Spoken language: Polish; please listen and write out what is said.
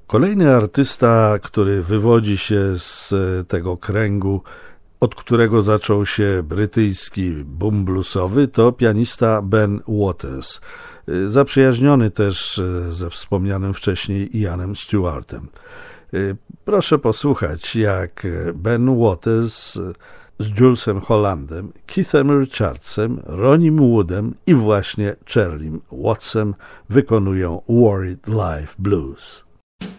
Kolejny artysta, który wywodzi się z tego kręgu, od którego zaczął się brytyjski boom bluesowy, to pianista Ben Waters, zaprzyjaźniony też ze wspomnianym wcześniej Ianem Stewartem. Proszę posłuchać, jak Ben Waters z Julesem Hollandem, Keithem Richardsem, Ronnim Woodem i właśnie Charliem Wattsem wykonują Worried Life Blues.